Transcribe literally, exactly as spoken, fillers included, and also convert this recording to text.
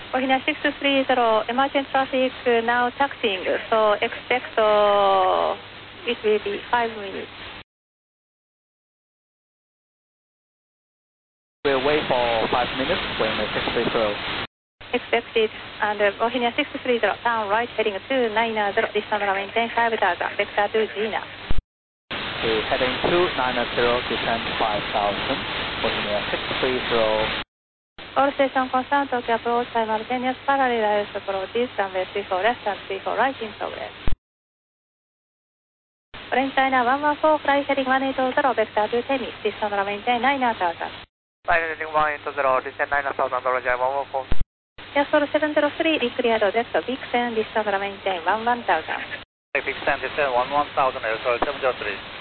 Bohemia six three zero, emergent traffic now taxiing, so expect uh, it will be five minutes. We'll wait for five minutes when the six three zero. Expected, and uh, Bohemia six three zero, turn right heading to nine zero, distance maintain five thousand, vector to Gina. Okay, heading to nine zero, descent five thousand, Bohemia six three zero. All station concerned, Tokyo approach simultaneous parallel approaches, runway three four left and three four right in progress. Orange China one one four, fly heading one eight zero, vector to Temis, distance maintain nine thousand. Fly heading one eight zero, descent nine thousand, Orange one one four. Yasol seven zero three, declared Delta Vixen, distance maintain one one thousand. Vixen, descent one one thousand, Yasol seven zero three.